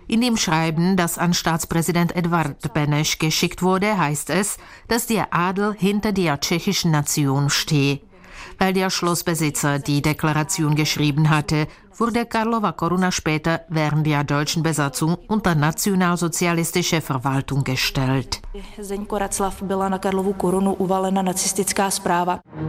In dem Schreiben, das an Staatspräsident Edvard Beneš geschickt wurde, heißt es, dass der Adel hinter der tschechischen Nation stehe. Weil der Schlossbesitzer die Deklaration geschrieben hatte, wurde Karlova Koruna später während der deutschen Besatzung unter nationalsozialistische Verwaltung gestellt. Zdeňko Raclav byla na Karlovu korunu uvalena nacistická správa.